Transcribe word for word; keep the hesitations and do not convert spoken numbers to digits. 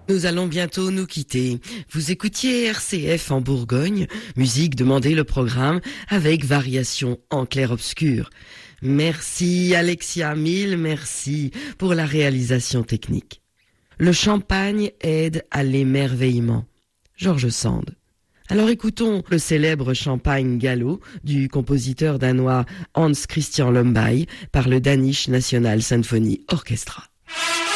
Nous allons bientôt nous quitter. Vous écoutiez R C F en Bourgogne, musique demandée le programme avec variation en clair-obscur. Merci Alexia, mille merci pour la réalisation technique. Le champagne aide à l'émerveillement. George Sand. Alors écoutons le célèbre Champagne Gallo du compositeur danois Hans Christian Lombaye par le Danish National Symphony Orchestra.